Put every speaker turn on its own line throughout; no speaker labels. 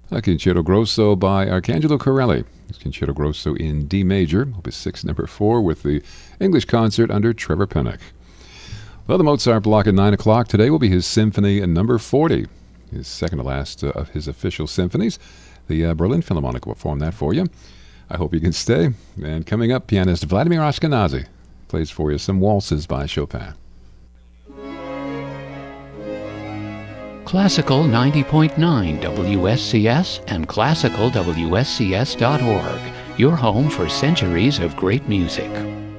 Concerto Grosso by Arcangelo Corelli. It's Concerto Grosso in D major, Opus 6, number 4, with the English concert under Trevor Pinnock. Well, the Mozart block at 9 o'clock today will be his Symphony number 40, his second to last of his official symphonies. The Berlin Philharmonic will perform that for you. I hope you can stay. And coming up, pianist Vladimir Ashkenazy plays for you some waltzes by Chopin.
Classical 90.9 WSCS and classicalwscs.org, your home for centuries of great music.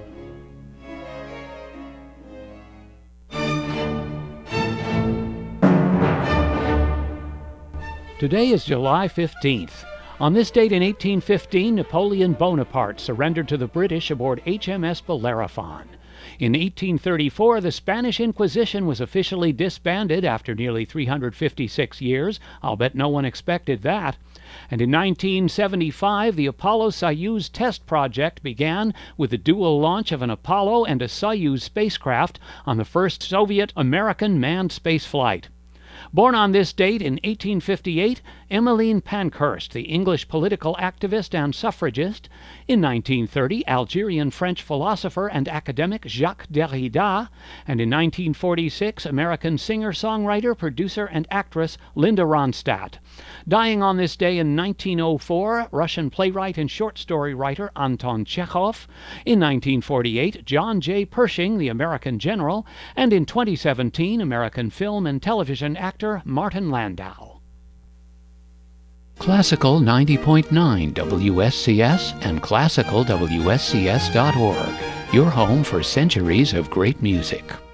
Today is July 15th. On this date in 1815, Napoleon Bonaparte surrendered to the British aboard HMS Bellerophon. In 1834, the Spanish Inquisition was officially disbanded after nearly 356 years. I'll bet no one expected that. And in 1975, the Apollo-Soyuz test project began with the dual launch of an Apollo and a Soyuz spacecraft on the first Soviet-American manned spaceflight. Born on this date in 1858, Emmeline Pankhurst, the English political activist and suffragist. In 1930, Algerian-French philosopher and academic Jacques Derrida. And in 1946, American singer-songwriter, producer, and actress Linda Ronstadt. Dying on this day in 1904, Russian playwright and short story writer Anton Chekhov. In 1948, John J. Pershing, the American general. And in 2017, American film and television actor Martin Landau. Classical 90.9 WSCS and classicalwscs.org, your home for centuries of great music.